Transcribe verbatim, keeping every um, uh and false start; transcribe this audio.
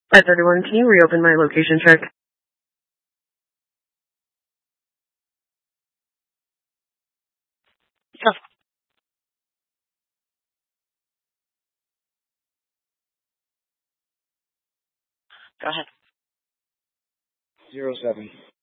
five thirty-one, can you reopen my location check? Go. Go ahead. Zero seven.